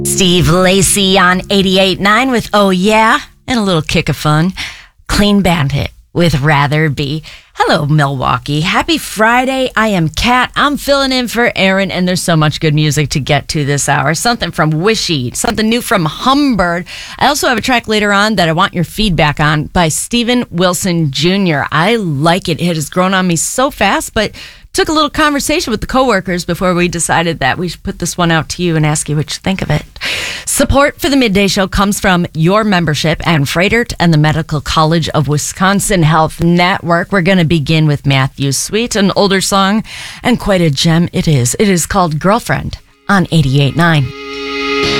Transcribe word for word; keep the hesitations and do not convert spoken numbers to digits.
Steve Lacy on eighty-eight point nine with Oh Yeah, and a little kick of fun. Clean Bandit with Rather Be. Hello, Milwaukee. Happy Friday. I am Kat. I'm filling in for Aaron, and there's so much good music to get to this hour. Something from Wishy, something new from Humbird. I also have a track later on that I want your feedback on by Steven Wilson Junior I like it. It has grown on me so fast, but took a little conversation with the coworkers before we decided that we should put this one out to you and ask you what you think of it. Support for the Midday Show comes from your membership and Freightert and the Medical College of Wisconsin Health Network. We're going to begin with Matthew Sweet, an older song, and quite a gem it is. It is called Girlfriend on eighty-eight point nine.